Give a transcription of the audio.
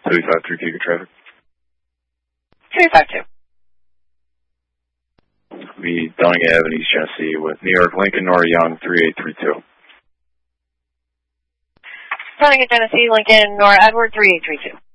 353, good traffic. 352. Be Dunning Ave in East Genesee with New York Lincoln Nora Young 3832. Dunning at Genesee, Lincoln, Nora Edward 3832.